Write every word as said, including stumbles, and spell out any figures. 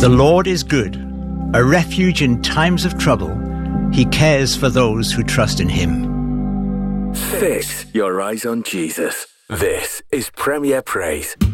The Lord is good, a refuge in times of trouble. He cares for those who trust in him. Fix your eyes on Jesus. This is Premier Praise.